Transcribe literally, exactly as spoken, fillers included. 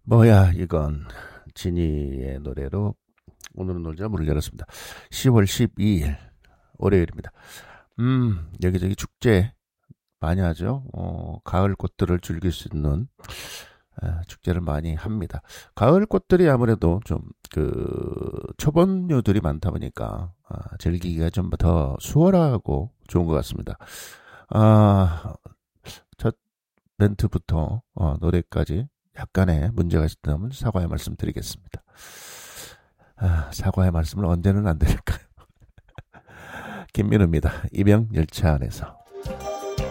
뭐야 이건 진이의 노래로 오늘은 놀자 문을 열었습니다. 시월 십이일 월요일입니다. 음 여기저기 축제 많이 하죠. 어, 가을 꽃들을 즐길 수 있는 아, 축제를 많이 합니다. 가을 꽃들이 아무래도 좀 그 초본류들이 많다 보니까 아, 즐기기가 좀 더 수월하고 좋은 것 같습니다. 아, 첫 멘트부터 어, 노래까지 약간의 문제가 있다면 사과의 말씀 드리겠습니다. 아, 사과의 말씀을 언제는 안 드릴까요? 김민우입니다. 이병열차 안에서.